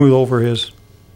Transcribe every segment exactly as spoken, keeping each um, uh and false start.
over his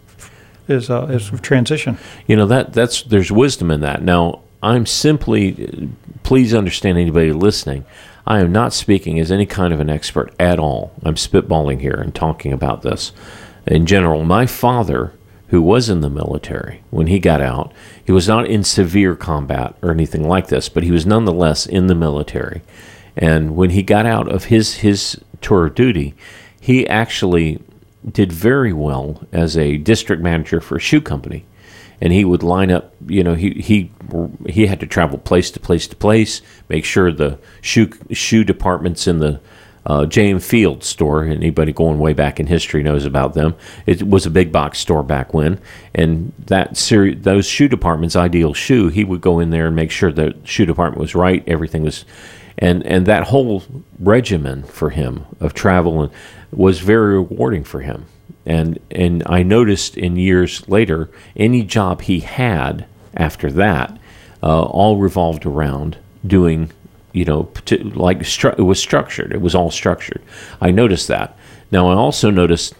his uh, his transition. You know, that that's there's wisdom in that. Now, I'm simply, please understand anybody listening, I am not speaking as any kind of an expert at all. I'm spitballing here and talking about this. In general, my father, who was in the military, when he got out, he was not in severe combat or anything like this, but he was nonetheless in the military. And when he got out of his, his tour of duty, he actually did very well as a district manager for a shoe company. And he would line up, you know, he he he had to travel place to place to place, make sure the shoe shoe departments in the uh, J M Field store, anybody going way back in history knows about them. It was a big box store back when, and that seri- those shoe departments, Ideal Shoe, he would go in there and make sure the shoe department was right, everything was, and and that whole regimen for him of travel was very rewarding for him. And and I noticed in years later, any job he had after that, uh, all revolved around doing, you know, like stru- it was structured. It was all structured. I noticed that. Now I also noticed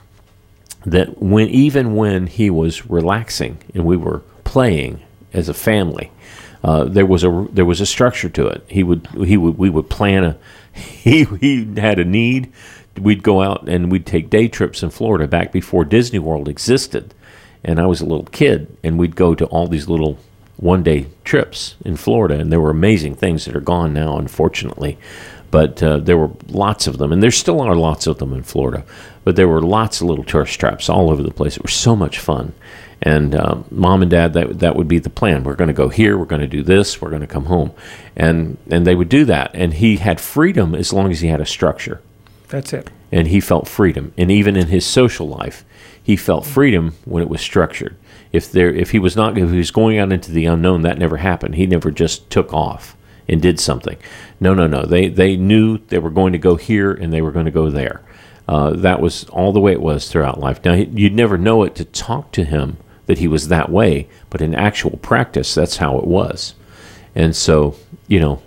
that when even when he was relaxing and we were playing as a family, uh, there was a there was a structure to it. He would he would we would plan a he he had a need. We'd go out and we'd take day trips in Florida back before Disney World existed. And I was a little kid, and we'd go to all these little one-day trips in Florida, and there were amazing things that are gone now, unfortunately. But uh, there were lots of them, and there still are lots of them in Florida. But there were lots of little tourist traps all over the place. It was so much fun. And uh, Mom and Dad, that that would be the plan. We're going to go here. We're going to do this. We're going to come home. And and they would do that. And he had freedom as long as he had a structure. That's it. And he felt freedom. And even in his social life, he felt freedom when it was structured. If there, if he was not, if he was going out into the unknown, that never happened. He never just took off and did something. No, no, no. They they knew they were going to go here and they were going to go there. Uh, that was all the way it was throughout life. Now, you'd never know it to talk to him that he was that way, but in actual practice, that's how it was. And so, you know,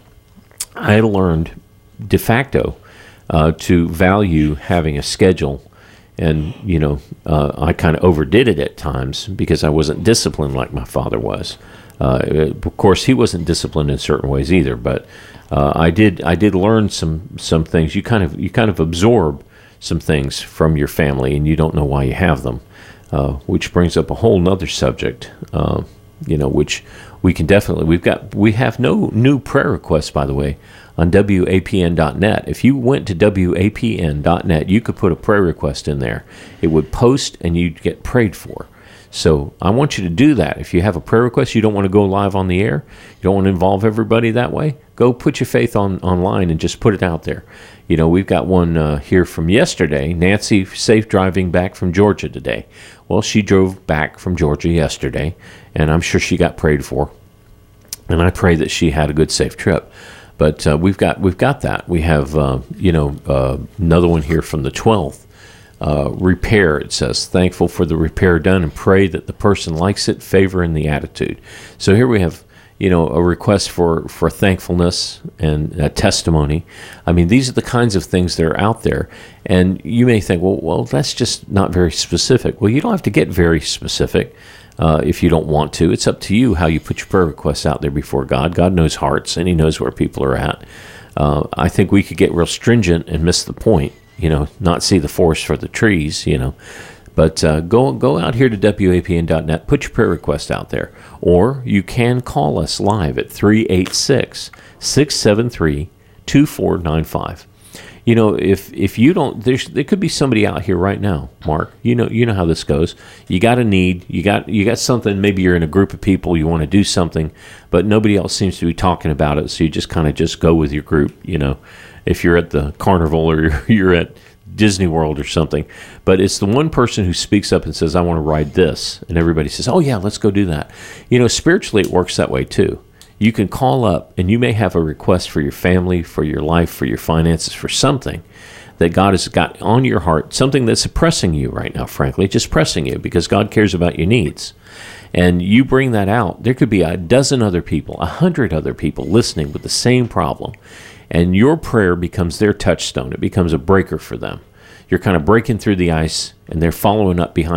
I learned de facto Uh, to value having a schedule. And, you know, uh, I kind of overdid it at times because I wasn't disciplined like my father was. Uh, of course, he wasn't disciplined in certain ways either, but uh, I did I did learn some some things. You kind of you kind of absorb some things from your family, and you don't know why you have them, uh, which brings up a whole nother subject, uh, you know, which we can definitely, we've got, we have no new prayer requests, by the way, on W A P N dot net. If you went to W A P N dot net, you could put a prayer request in there. It would post and you'd get prayed for. So I want you to do that. If you have a prayer request, you don't want to go live on the air, you don't want to involve everybody that way, go put your faith on online and just put it out there. You know, we've got one uh, here from yesterday. Nancy, safe driving back from Georgia today. Well, she drove back from Georgia yesterday, and I'm sure she got prayed for. And I pray that she had a good, safe trip. But uh, we've got we've got that. We have uh, you know uh, another one here from the twelfth. Uh, repair, it says, thankful for the repair done and pray that the person likes it, favor in the attitude. So here we have, you know, a request for, for thankfulness and a testimony. I mean, these are the kinds of things that are out there. And you may think, well, well, that's just not very specific. Well, you don't have to get very specific. Uh, if you don't want to. It's up to you how you put your prayer requests out there before God. God knows hearts, and he knows where people are at. Uh, I think we could get real stringent and miss the point, you know, not see the forest for the trees, you know. But uh, go go out here to W A P N dot net, put your prayer request out there. Or you can call us live at three eight six, six seven three, two four nine five. You know, if if you don't, there's there could be somebody out here right now, Mark. You know, you know how this goes. You got a need. You got you got something. Maybe you're in a group of people. You want to do something, but nobody else seems to be talking about it. So you just kind of just go with your group. You know, if you're at the carnival or you're, you're at Disney World or something. But it's the one person who speaks up and says, "I want to ride this," and everybody says, "Oh yeah, let's go do that." You know, spiritually, it works that way too. You can call up and you may have a request for your family, for your life, for your finances, for something that God has got on your heart, something that's pressing you right now, frankly, just pressing you because God cares about your needs. And you bring that out. There could be a dozen other people, a hundred other people listening with the same problem. And your prayer becomes their touchstone. It becomes a breaker for them. you're kind of breaking through the ice, and they're following up behind